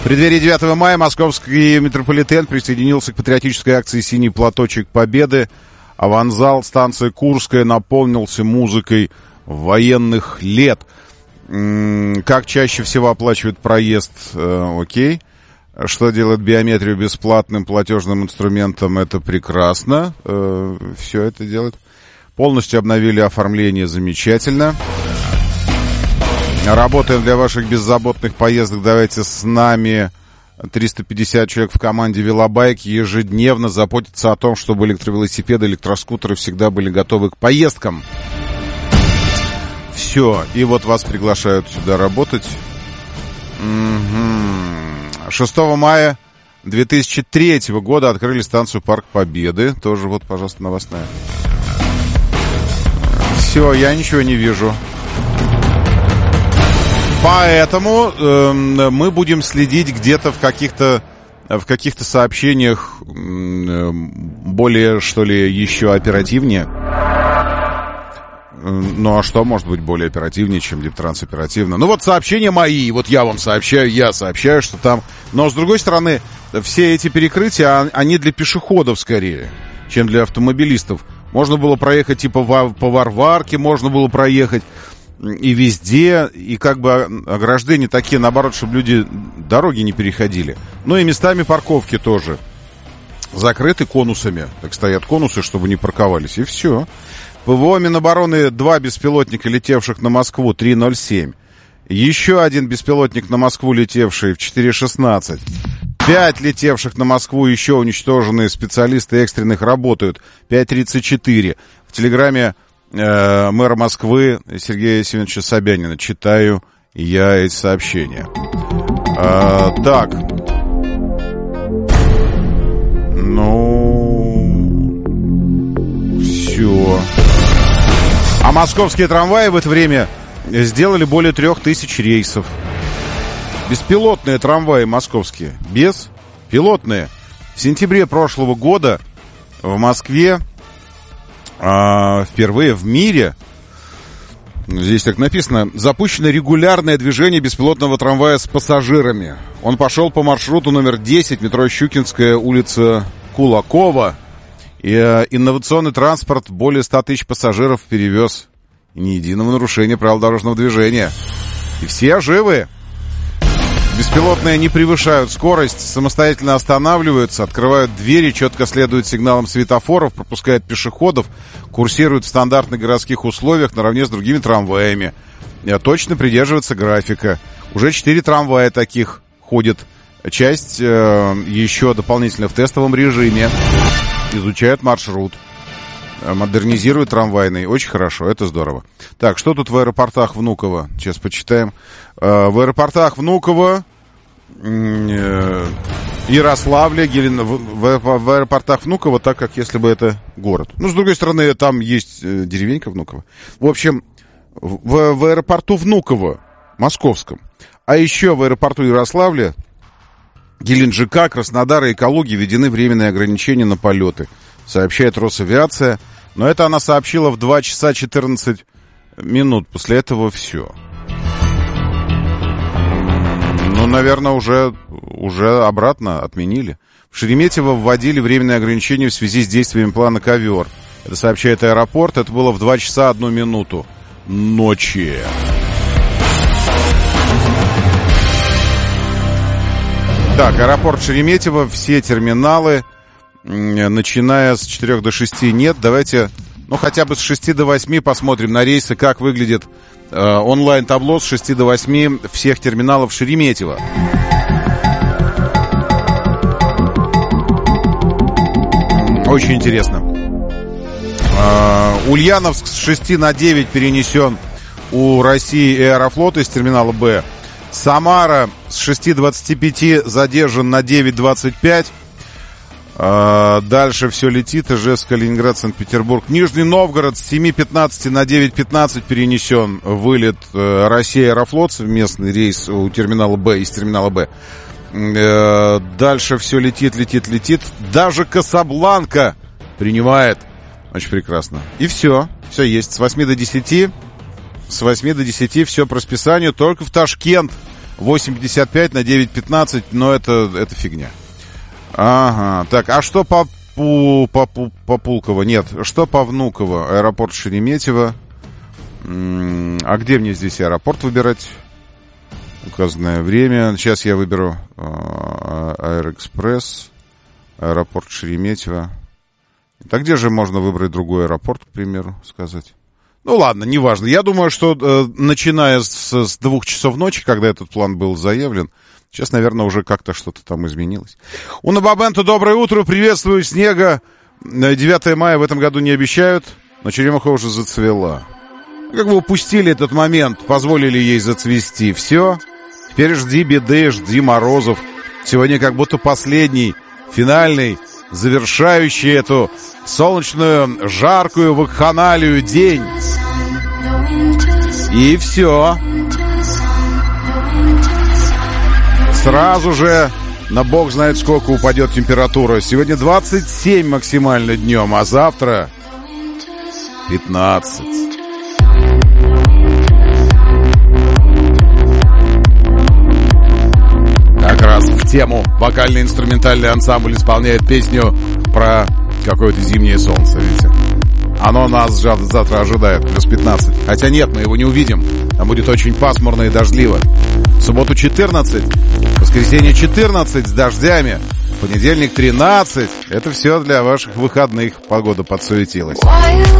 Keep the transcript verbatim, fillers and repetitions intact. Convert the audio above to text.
преддверии девятого мая московский метрополитен присоединился к патриотической акции «Синий платочек Победы». Аванзал станции Курская наполнился музыкой военных лет. Как чаще всего оплачивают проезд? Э, окей. Что делает биометрию бесплатным платежным инструментом? Это прекрасно. Э, все это делает. Полностью обновили оформление. Замечательно. Работаем для ваших беззаботных поездок. Давайте с нами. триста пятьдесят человек в команде «Велобайк» ежедневно заботятся о том, чтобы электровелосипеды, электроскутеры всегда были готовы к поездкам. Все. И вот вас приглашают сюда работать. Угу. шестого мая две тысячи третьего года открыли станцию «Парк Победы». Тоже вот, пожалуйста, новостная. Все, я ничего не вижу. Поэтому э, мы будем следить где-то в каких-то в каких-то сообщениях э, более, что ли, еще оперативнее. Ну, а что может быть более оперативнее, чем Дептранс оперативно? Ну, вот сообщения мои, вот я вам сообщаю, я сообщаю, что там... Но, с другой стороны, все эти перекрытия, они для пешеходов скорее, чем для автомобилистов. Можно было проехать типа по Варварке, можно было проехать... И везде, и как бы ограждения такие, наоборот, чтобы люди дороги не переходили. Ну и местами парковки тоже закрыты конусами. Так стоят конусы, чтобы не парковались, и все. ПВО Минобороны, два беспилотника, летевших на Москву, три ноль семь. Еще один беспилотник на Москву, летевший в четыре шестнадцать. Пять летевших на Москву, еще уничтоженные специалисты экстренных работают, пять тридцать четыре. В Телеграме мэра Москвы Сергея Семеновича Собянина. Читаю я эти сообщения. А, так. Ну... Все. А московские трамваи в это время сделали более трех тысяч рейсов. Беспилотные трамваи московские. Беспилотные. В сентябре прошлого года в Москве А, впервые в мире, здесь так написано, запущено регулярное движение беспилотного трамвая с пассажирами. Он пошел по маршруту номер десять, метро Щукинская, улица Кулакова. И а, инновационный транспорт более ста тысяч пассажиров перевез. И ни единого нарушения правил дорожного движения. И все живы. Беспилотные не превышают скорость, самостоятельно останавливаются, открывают двери, четко следуют сигналам светофоров, пропускают пешеходов, курсируют в стандартных городских условиях наравне с другими трамваями. Точно придерживаются графика. Уже четыре трамвая таких ходят. Часть э, еще дополнительно в тестовом режиме. Изучают маршрут. Модернизируют трамвайный. Очень хорошо, это здорово. Так, что тут в аэропортах Внуково? Сейчас почитаем. Э, в аэропортах Внуково, э, Ярославля, Гелен... в, в, в аэропортах Внуково, так как если бы это город. Ну, с другой стороны, там есть э, деревенька Внуково. В общем, в, в аэропорту Внуково, московском, а еще в аэропорту Ярославля, Геленджика, Краснодара и Калуги введены временные ограничения на полеты, сообщает Росавиация. Но это она сообщила в два часа четырнадцать минут. После этого все. Ну, наверное, уже, уже обратно отменили. В Шереметьево вводили временные ограничения в связи с действиями плана «Ковер». Это сообщает аэропорт. Это было в два часа одну минуту ночи. Так, аэропорт Шереметьево, все терминалы, начиная с четырёх до шести нет. Давайте, ну, хотя бы с шести до восьми посмотрим на рейсы, как выглядит э, онлайн-табло с шести до восьми всех терминалов Шереметьево. Очень интересно. Э, Ульяновск с шести на девять перенесен у России и Аэрофлота из терминала Б. Самара с шести двадцати пяти задержан на девять двадцать пять. А, дальше все летит. Ижевск, Калининград, Санкт-Петербург. Нижний Новгород с семи пятнадцати на девять пятнадцать перенесен вылет э, Россия Аэрофлот, совместный рейс у терминала Б, из терминала Б. Э, дальше все летит, летит, летит. Даже Касабланка принимает. Очень прекрасно. И все. Все есть. С восьми до десяти. С восьми до десяти все по расписанию. Только в Ташкент восемь пятьдесят пять на девять пятнадцать, но это, это фигня. Ага, так, а что по, по, по, по Пулково? Нет, что по Внуково? Аэропорт Шереметьево. А где мне здесь аэропорт выбирать? Указанное время. Сейчас я выберу Аэроэкспресс, аэропорт Шереметьево. Так где же можно выбрать другой аэропорт, к примеру, сказать? Ну ладно, неважно. Я думаю, что э, начиная с, с двух часов ночи, когда этот план был заявлен, сейчас, наверное, уже как-то что-то там изменилось. Уна Бабенто, доброе утро, приветствую, снега. девятое мая в этом году не обещают, но черемуха уже зацвела. Как вы упустили этот момент, позволили ей зацвести. Все, теперь жди беды, жди морозов. Сегодня как будто последний, финальный, завершающий эту солнечную, жаркую вакханалию день. И все. Сразу же на бог знает сколько упадет температура. Сегодня двадцать семь максимально днем, а завтра пятнадцать. Как раз в тему вокально-инструментальный ансамбль исполняет песню про какое-то зимнее солнце, видите. Оно нас завтра ожидает, плюс пятнадцать. Хотя нет, мы его не увидим. Там будет очень пасмурно и дождливо. В субботу четырнадцать, в воскресенье четырнадцать с дождями, в понедельник тринадцать. Это все для ваших выходных. Погода подсуетилась.